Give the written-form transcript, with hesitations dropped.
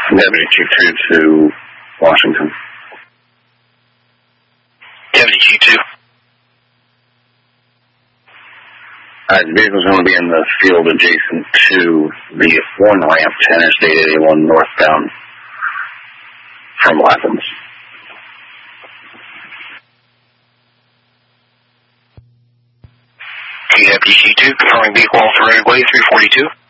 Deputy Chief 2 to Washington. Deputy Chief 2. The vehicle's going to be in the field adjacent to the one ramp to Interstate 81 northbound from Athens. Deputy Chief 2, confirming vehicle off the roadway 342.